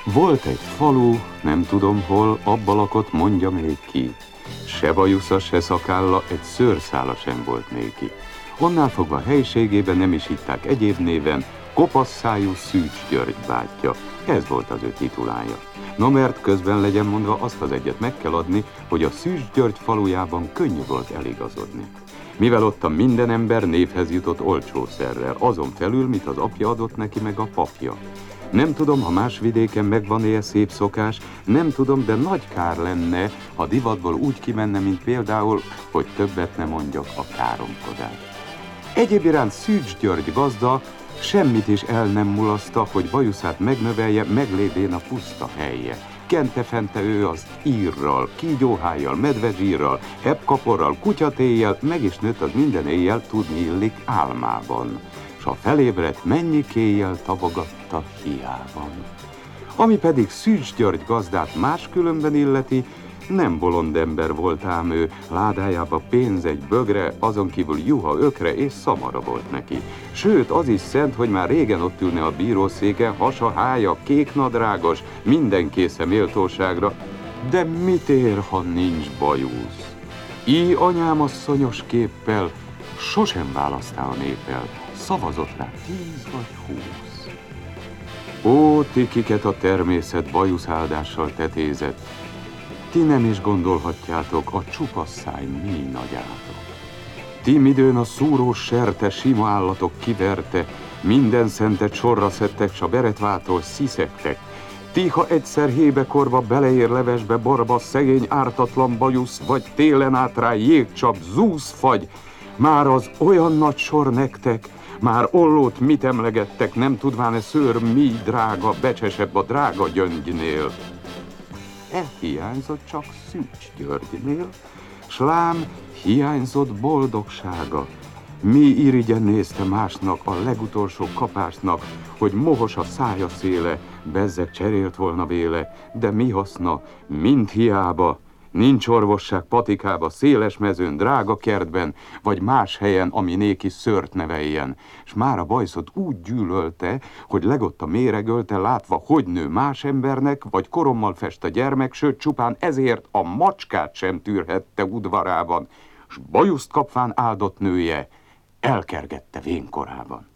Volt egy falu, nem tudom hol, abba lakott, mondja még ki. Se bajusza, se szakálla, egy szőrszála sem volt néki. Onnál fogva helységében nem is hitták egyéb néven, kopasszájú Szűcs György bátyja. Ez volt az ő titulája. No, mert közben legyen mondva, azt az egyet meg kell adni, hogy a Szűcs György falujában könnyű volt eligazodni. Mivel ott a minden ember névhez jutott olcsószerrel, azon felül, mit az apja adott neki meg a papja. Nem tudom, ha más vidéken megvan-e szép szokás, nem tudom, de nagy kár lenne, ha divatból úgy kimenne, mint például, hogy többet nem mondjak, a káromkodás. Egyéb iránt Szűcs György gazda semmit is el nem mulaszta, hogy bajuszát megnövelje, meglévén a puszta helye. Kente-fente ő az írral, kígyóhájjal, medvezsírral, ebbkaporral, kutyatéjjel, meg is nőtt az minden éjjel, tudni illik álmában. S ha felébredt, mennyikéjjel tabogatta hiában. Ami pedig Szűcs György gazdát máskülönben illeti, nem bolond ember volt ám ő, ládájába pénz egy bögre, azon kívül juha, ökre és szamara volt neki. Sőt, az is szent, hogy már régen ott ülne a bírószéken, hasa, hája, kéknadrágos, minden késze méltóságra, de mit ér, ha nincs bajusz? Így anyám asszonyos képpel sosem választá a népel, szavazott rá 10 vagy 20. Ó, ti, kiket a természet bajuszáldással tetézett, ti nem is gondolhatjátok a csupasz száj mi nagyátok. Ti midőn a szúrós serte sima állatok kiverte, minden szentet sorra szedtek, s a beretvától sziszegtek. Ti, ha egyszer hébekorba beleér levesbe borba szegény ártatlan bajusz, vagy télen át rá jégcsap, zúzfagy, már az olyan nagy sor nektek, már ollót mit emlegettek, nem tudván-e szőr mi drága, becsesebb a drága gyöngynél. Elhiányzott csak Szűcs Györgynél, s lám hiányzott boldogsága. Mi irigyen nézte másnak, a legutolsó kapásnak, hogy mohos a szája széle, bezzeg cserélt volna véle, de mi haszna, mind hiába. Nincs orvosság patikába, széles mezőn, drága kertben, vagy más helyen, ami néki szőrt neveljen. S már a bajszot úgy gyűlölte, hogy legotta méregölte, látva, hogy nő más embernek, vagy korommal fest a gyermek, sőt csupán ezért a macskát sem tűrhette udvarában, s bajuszt kapván áldott nője elkergette vénkorában.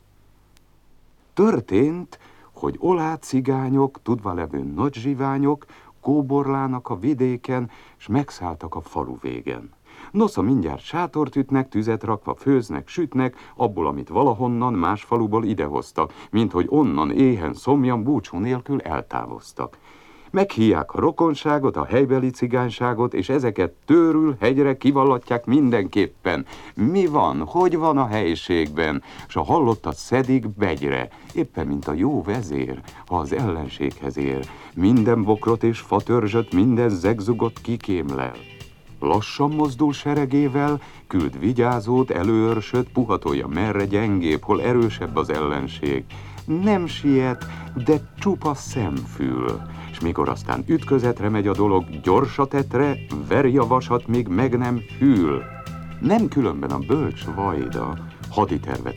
Történt, hogy olát cigányok, tudva levő nagy zsiványok, kóborlának a vidéken, s megszálltak a falu végen. Nosza mindjárt sátort ütnek, tüzet rakva főznek, sütnek, abból, amit valahonnan más faluból idehoztak, mint hogy onnan éhen szomjan búcsú nélkül eltávoztak. Meghívják a rokonságot, a helybeli cigányságot, és ezeket tőről hegyre kivallatják mindenképpen. Mi van, hogy van a helyiségben, s a hallottat szedik begyre, éppen mint a jó vezér, ha az ellenséghez ér. Minden bokrot és fatörzsöt, minden zegzugot kikémlel. Lassan mozdul seregével, küld vigyázót, előőrsöt, puhatolja merre gyengébb, hol erősebb az ellenség. Nem siet, de csupa szemfül. S mikor aztán ütközetre megy a dolog, gyors a tetre, veri a vasat, még meg nem hűl. Nem különben a bölcs vajda haditervet